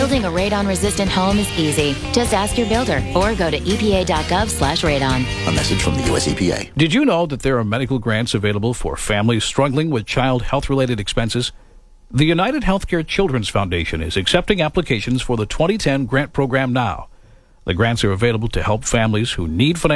Building a radon-resistant home is easy. Just ask your builder or go to epa.gov/radon. A message from the U.S. EPA. Did you know that there are medical grants available for families struggling with child health-related expenses? The United Healthcare Children's Foundation is accepting applications for the 2010 grant program now. The grants are available to help families who need financial